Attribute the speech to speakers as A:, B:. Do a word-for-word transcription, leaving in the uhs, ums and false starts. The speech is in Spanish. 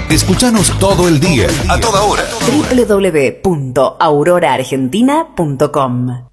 A: Escúchanos todo el día, a toda hora.
B: doble u doble u doble u punto aurora argentina punto com